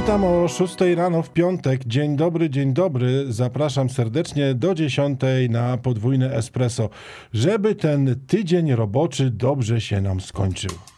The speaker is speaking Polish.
Witam o 6 rano w piątek. Dzień dobry. Zapraszam serdecznie do 10 na podwójne espresso, żeby ten tydzień roboczy dobrze się nam skończył.